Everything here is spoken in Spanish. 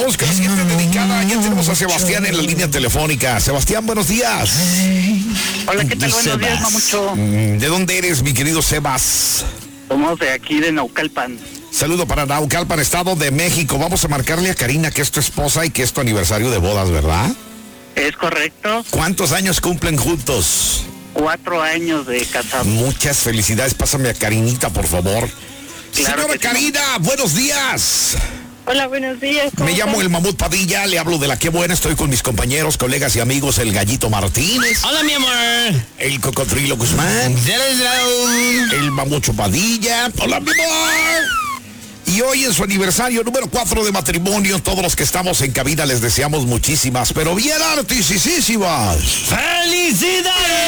Vamos con la siguiente dedicada. Ya tenemos a Sebastián en la línea telefónica. Sebastián, buenos días. Hola, ¿qué tal? Buenos días, Mamucho. ¿De dónde eres, mi querido Sebas? Somos de aquí, de Naucalpan. Saludo para Naucalpan, Estado de México. Vamos a marcarle a Karina que es tu esposa y que es tu aniversario de bodas, ¿verdad? Es correcto. ¿Cuántos años cumplen juntos? 4 años de casados. Muchas felicidades. Pásame a Karinita, por favor. Claro. Señora Karina, buenos días. Hola, buenos días. Me llamo el Mamut Padilla, le hablo de La Qué Buena. Estoy con mis compañeros, colegas y amigos, el Gallito Martínez. Hola, mi amor. El Cocodrilo Guzmán. El Mamucho Padilla. Hola, mi amor. Y hoy en su aniversario número 4 de matrimonio, todos los que estamos en cabina les deseamos muchísimas, pero bien artisísimas ¡Felicidades!